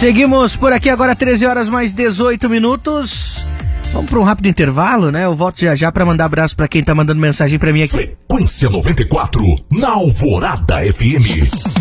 Seguimos por aqui agora, 13 horas mais 18 minutos. Vamos para um rápido intervalo, né? Eu volto já para mandar abraço para quem tá mandando mensagem para mim aqui. Frequência 94, na Alvorada FM.